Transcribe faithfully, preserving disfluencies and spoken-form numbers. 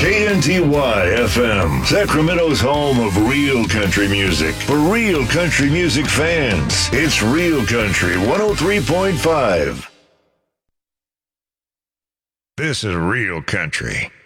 K N T Y F M, Sacramento's home of real country music. For real country music fans, it's Real Country one oh three point five. This is Real Country.